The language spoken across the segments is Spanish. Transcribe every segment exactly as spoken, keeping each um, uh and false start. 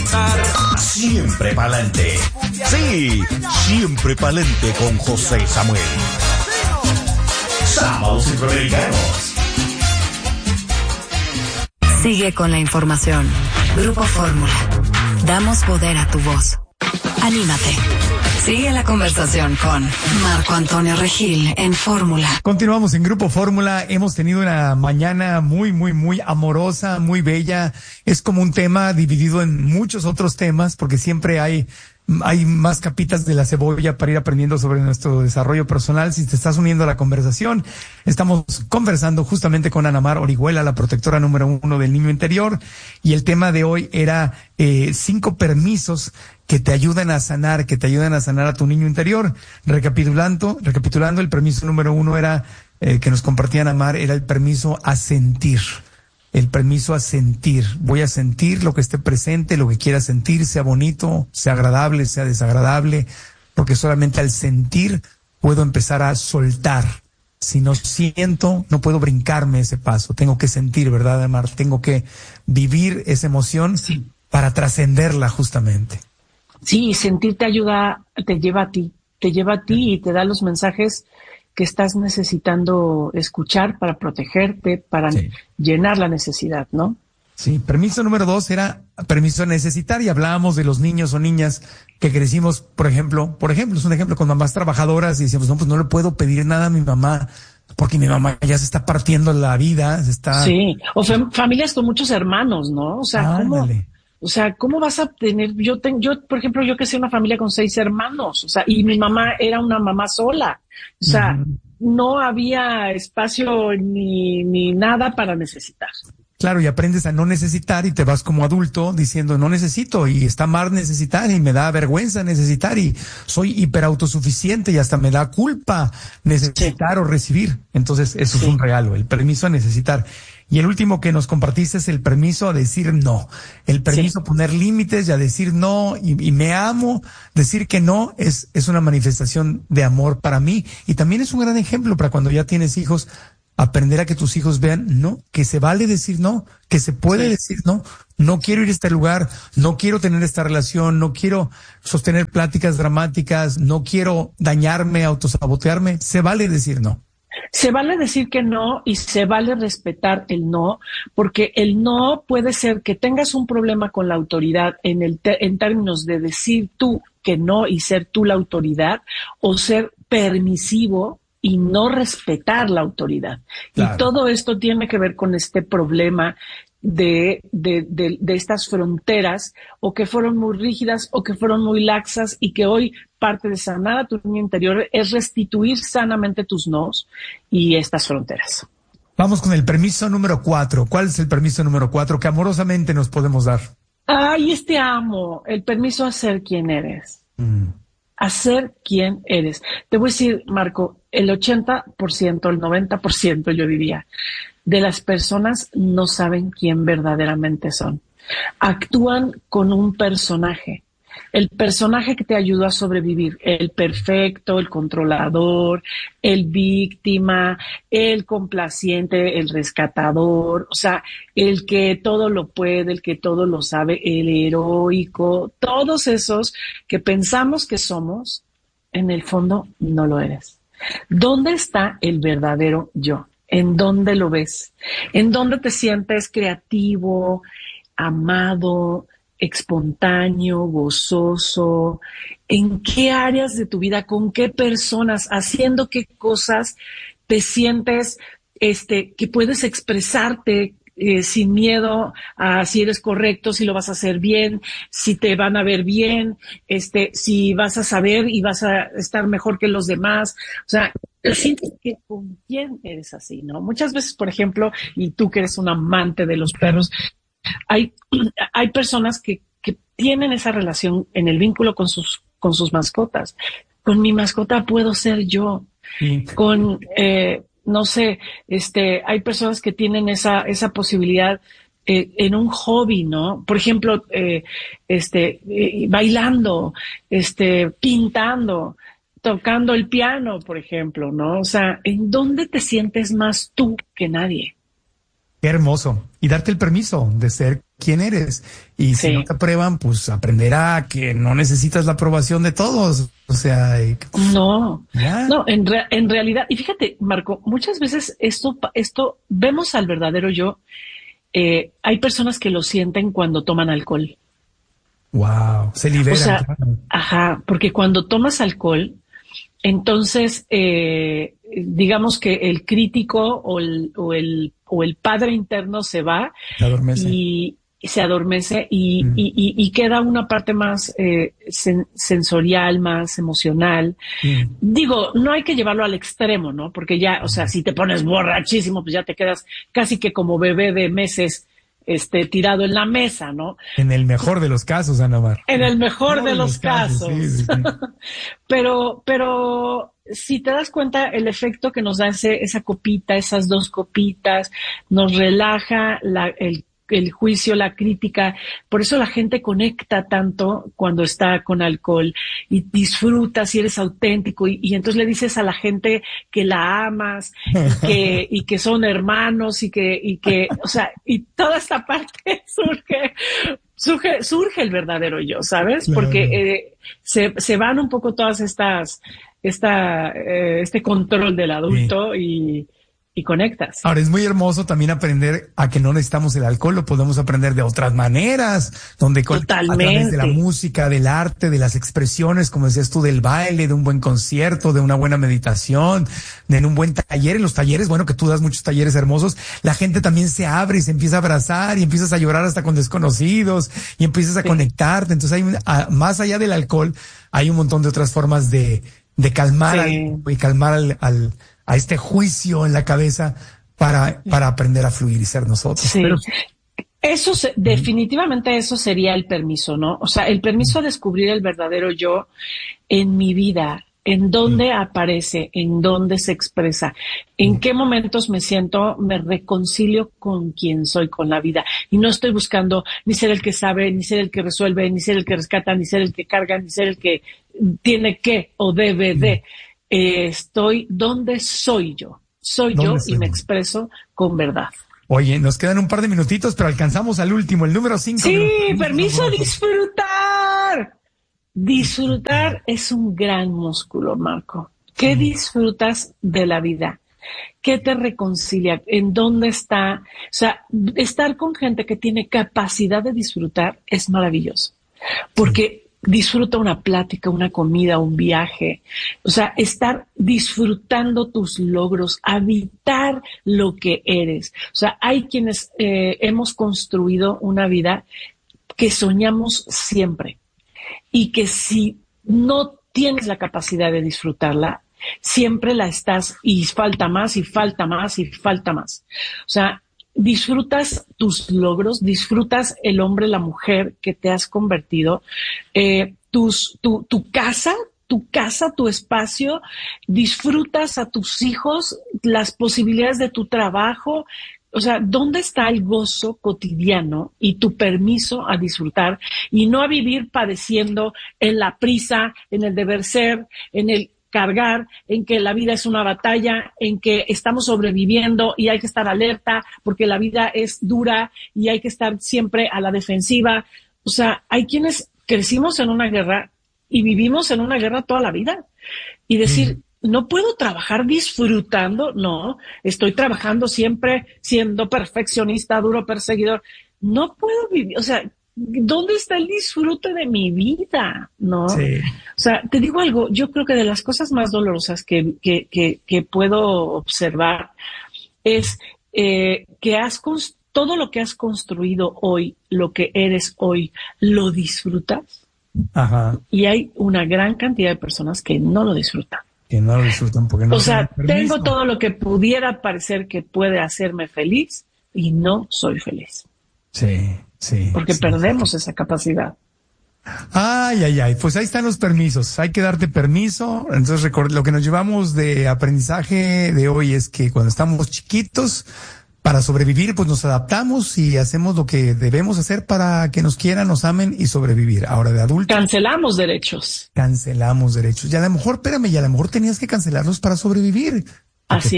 cantar. Siempre pa'lante. Sí, siempre pa'lante con José Samuel. Sábados Centroamericanos. Sigue con la información. Grupo Fórmula. Damos poder a tu voz. Anímate. Sigue la conversación con Marco Antonio Regil en Fórmula. Continuamos en Grupo Fórmula. Hemos tenido una mañana muy, muy, muy amorosa, muy bella. Es como un tema dividido en muchos otros temas, porque siempre hay, hay más capitas de la cebolla para ir aprendiendo sobre nuestro desarrollo personal. Si te estás uniendo a la conversación, estamos conversando justamente con Ana Mar Orihuela, la protectora número uno del niño interior. Y el tema de hoy era eh, cinco permisos que te ayudan a sanar, que te ayudan a sanar a tu niño interior. Recapitulando, recapitulando, el permiso número uno era, eh, que nos compartían Amar, era el permiso a sentir. El permiso a sentir. Voy a sentir lo que esté presente, lo que quiera sentir, sea bonito, sea agradable, sea desagradable, porque solamente al sentir puedo empezar a soltar. Si no siento, no puedo brincarme ese paso. Tengo que sentir, ¿verdad, Amar? Tengo que vivir esa emoción sí, para trascenderla justamente. Sí, sentir te ayuda, te lleva a ti, te lleva a ti y te da los mensajes que estás necesitando escuchar para protegerte, para sí, llenar la necesidad, ¿no? Sí, permiso número dos era permiso a necesitar, y hablábamos de los niños o niñas que crecimos, por ejemplo, por ejemplo, es un ejemplo con mamás trabajadoras y decíamos, no, pues no le puedo pedir nada a mi mamá porque mi mamá ya se está partiendo la vida, se está... Sí, o fam- familias con muchos hermanos, ¿no? O sea, ah, ¿cómo...? Dale. O sea, ¿cómo vas a tener, yo tengo, yo, por ejemplo, yo crecí en una familia con seis hermanos, o sea, y mi mamá era una mamá sola, o sea, uh-huh, no había espacio ni, ni nada para necesitar. Claro, y aprendes a no necesitar y te vas como adulto diciendo no necesito y está mal necesitar y me da vergüenza necesitar y soy hiperautosuficiente y hasta me da culpa necesitar sí, o recibir. Entonces, eso sí, es un regalo, el permiso a necesitar. Y el último que nos compartiste es el permiso a decir no, el permiso sí, a poner límites y a decir no, y, y me amo, decir que no es, es una manifestación de amor para mí, y también es un gran ejemplo para cuando ya tienes hijos, aprender a que tus hijos vean, no, que se vale decir no, que se puede sí, decir no, no quiero ir a este lugar, no quiero tener esta relación, no quiero sostener pláticas dramáticas, no quiero dañarme, autosabotearme, se vale decir no. Se vale decir que no y se vale respetar el no, porque el no puede ser que tengas un problema con la autoridad en, el te- en términos de decir tú que no y ser tú la autoridad, o ser permisivo y no respetar la autoridad. Claro. Y todo esto tiene que ver con este problema de, de, de, de estas fronteras, o que fueron muy rígidas o que fueron muy laxas, y que hoy parte de sanar a tu niño interior es restituir sanamente tus nos y estas fronteras. Vamos con el permiso número cuatro. ¿Cuál es el permiso número cuatro que amorosamente nos podemos dar? Ay, este amo, el permiso a ser quien eres. Mm. A ser quien eres. Te voy a decir, Marco, el ochenta por ciento, el noventa por ciento, yo diría, de las personas no saben quién verdaderamente son. Actúan con un personaje. El personaje que te ayudó a sobrevivir, el perfecto, el controlador, el víctima, el complaciente, el rescatador, o sea, el que todo lo puede, el que todo lo sabe, el heroico, todos esos que pensamos que somos, en el fondo no lo eres. ¿Dónde está el verdadero yo? ¿En dónde lo ves? ¿En dónde te sientes creativo, amado, espontáneo, gozoso? ¿En qué áreas de tu vida, con qué personas, haciendo qué cosas te sientes este que puedes expresarte eh, sin miedo a si eres correcto, si lo vas a hacer bien, si te van a ver bien, este, si vas a saber y vas a estar mejor que los demás? O sea, sientes que con quién eres así, ¿no? Muchas veces, por ejemplo, y tú que eres un amante de los perros, Hay, hay personas que, que tienen esa relación en el vínculo con sus, con sus mascotas. Con mi mascota puedo ser yo. Sí. Con, eh, no sé, este, hay personas que tienen esa, esa posibilidad eh, en un hobby, ¿no? Por ejemplo, eh, este, eh, bailando, este, pintando, tocando el piano, por ejemplo, ¿no? O sea, ¿en dónde te sientes más tú que nadie? Qué hermoso. Y darte el permiso de ser quien eres. Y si Sí. no te aprueban, pues aprenderá que no necesitas la aprobación de todos. O sea, y- No, ya. no, en, re- en realidad, y fíjate, Marco, muchas veces esto, pa- esto, vemos al verdadero yo. Eh, hay personas que lo sienten cuando toman alcohol. Wow, se O liberan. sea, claro. ajá, porque cuando tomas alcohol, entonces, eh, digamos que el crítico o el, o el, o el padre interno se va Te adormece. y se adormece y, Mm. y, y, y queda una parte más eh, sen- sensorial, más emocional. Mm. Digo, no hay que llevarlo al extremo, ¿no? Porque ya, o sea, si te pones borrachísimo, pues ya te quedas casi que como bebé de meses, este, tirado en la mesa, ¿no? En el mejor de los casos, Ana Mar. En el mejor de los casos. Sí, sí, sí. Pero, pero si te das cuenta, el efecto que nos da ese, esa copita, esas dos copitas, nos relaja la, el, el juicio, la crítica. Por eso la gente conecta tanto cuando está con alcohol y disfrutas y eres auténtico y, y entonces le dices a la gente que la amas y que, y que son hermanos y que, y que, o sea, y toda esta parte surge Surge, surge el verdadero yo, ¿sabes? Claro. Porque eh, se, se van un poco todas estas, esta, eh, este control del adulto sí. y, y conectas. Ahora, es muy hermoso también aprender a que no necesitamos el alcohol, lo podemos aprender de otras maneras, donde con, a través de la música, del arte, de las expresiones, como decías tú, del baile, de un buen concierto, de una buena meditación, de un buen taller. En los talleres, bueno, que tú das muchos talleres hermosos, la gente también se abre y se empieza a abrazar y empiezas a llorar hasta con desconocidos y empiezas a sí. conectarte. Entonces hay un, a, más allá del alcohol, hay un montón de otras formas de, de calmar sí. al, y calmar al, al a este juicio en la cabeza para, para aprender a fluir y ser nosotros. Sí. Pero, eso se, definitivamente eso sería el permiso, ¿no? O sea, el permiso a descubrir el verdadero yo en mi vida, en dónde aparece, en dónde se expresa, en qué momentos me siento, me reconcilio con quien soy, con la vida. Y no estoy buscando ni ser el que sabe, ni ser el que resuelve, ni ser el que rescata, ni ser el que carga, ni ser el que tiene que o debe de. Eh, estoy donde soy yo, soy yo y me expreso con verdad. Oye, nos quedan un par de minutitos, pero alcanzamos al último, el número cinco. Sí, permiso a disfrutar. Disfrutar es un gran músculo, Marco. ¿Qué sí. disfrutas de la vida? ¿Qué te reconcilia? ¿En dónde está? O sea, estar con gente que tiene capacidad de disfrutar es maravilloso, porque sí. disfruta una plática, una comida, un viaje. O sea, estar disfrutando tus logros, habitar lo que eres. O sea, hay quienes eh, hemos construido una vida que soñamos siempre y que si no tienes la capacidad de disfrutarla, siempre la estás y falta más y falta más y falta más. O sea, disfrutas tus logros, disfrutas el hombre, la mujer que te has convertido, eh, tus, tu, tu casa, tu casa, tu espacio, disfrutas a tus hijos, las posibilidades de tu trabajo. O sea, ¿dónde está el gozo cotidiano y tu permiso a disfrutar y no a vivir padeciendo en la prisa, en el deber ser, en el cargar, en que la vida es una batalla, en que estamos sobreviviendo y hay que estar alerta porque la vida es dura y hay que estar siempre a la defensiva? O sea, hay quienes crecimos en una guerra y vivimos en una guerra toda la vida y decir, mm. no puedo trabajar disfrutando, no, estoy trabajando siempre siendo perfeccionista, duro perseguidor, no puedo vivir, o sea, ¿dónde está el disfrute de mi vida? ¿No? Sí. O sea, te digo algo, yo creo que de las cosas más dolorosas que, que, que, que puedo observar es eh, que has todo lo que has construido hoy, lo que eres hoy, ¿lo disfrutas? Ajá. Y hay una gran cantidad de personas que no lo disfrutan. Que no lo disfrutan porque no. O sea, tengo todo lo que pudiera parecer que puede hacerme feliz y no soy feliz. Sí. Sí, porque sí, perdemos sí. esa capacidad. Ay, ay, ay, pues ahí están los permisos, hay que darte permiso. Entonces, record- lo que nos llevamos de aprendizaje de hoy es que cuando estamos chiquitos, para sobrevivir, pues nos adaptamos y hacemos lo que debemos hacer para que nos quieran, nos amen y sobrevivir. Ahora de adultos. Cancelamos derechos. Cancelamos derechos. Y a lo mejor, espérame, y a lo mejor tenías que cancelarlos para sobrevivir. Así es.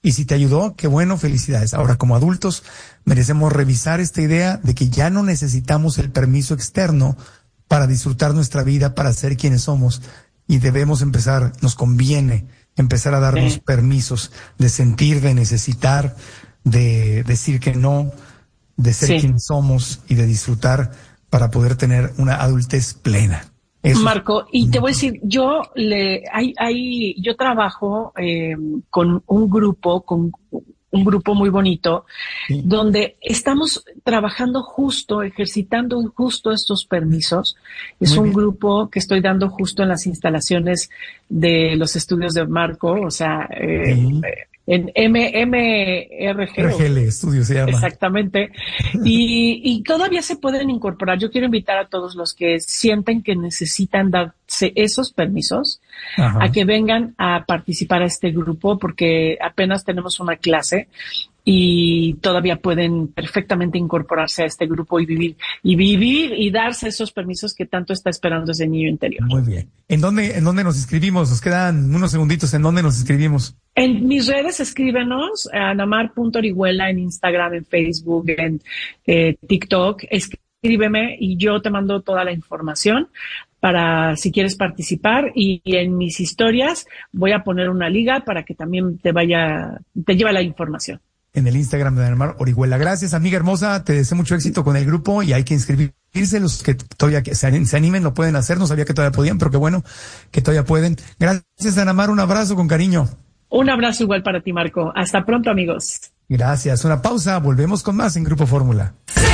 Y si te ayudó, qué bueno, felicidades. Ahora, como adultos, merecemos revisar esta idea de que ya no necesitamos el permiso externo para disfrutar nuestra vida, para ser quienes somos. Y debemos empezar, nos conviene empezar a darnos sí. permisos de sentir, de necesitar, de decir que no, de ser sí. quienes somos y de disfrutar para poder tener una adultez plena. Eso. Marco, y te voy a decir, yo le, hay, hay, yo trabajo eh, con un grupo, con un grupo muy bonito, sí. donde estamos trabajando justo, ejercitando justo estos permisos. Es muy un bien. grupo que estoy dando justo en las instalaciones de los estudios de Marco, o sea, eh, sí. en M R G. R G L Estudio se llama. Exactamente. Y, y todavía se pueden incorporar. Yo quiero invitar a todos los que sienten que necesitan darse esos permisos Ajá. a que vengan a participar a este grupo, porque apenas tenemos una clase y todavía pueden perfectamente incorporarse a este grupo y vivir, y vivir y darse esos permisos que tanto está esperando ese niño interior. Muy bien. ¿En dónde, en dónde nos inscribimos? Nos quedan unos segunditos. ¿En dónde nos inscribimos? En mis redes, escríbenos, anamar punto orihuela en Instagram, en Facebook, en eh, TikTok. Escríbeme y yo te mando toda la información para si quieres participar, y, y en mis historias voy a poner una liga para que también te vaya, te lleve la información. En el Instagram de Anamar Orihuela. Gracias, amiga hermosa. Te deseo mucho éxito con el grupo y hay que inscribirse. Los que todavía se animen lo pueden hacer. No sabía que todavía podían, pero qué bueno que todavía pueden. Gracias, Anamar. Un abrazo con cariño. Un abrazo igual para ti, Marco. Hasta pronto, amigos. Gracias. Una pausa. Volvemos con más en Grupo Fórmula.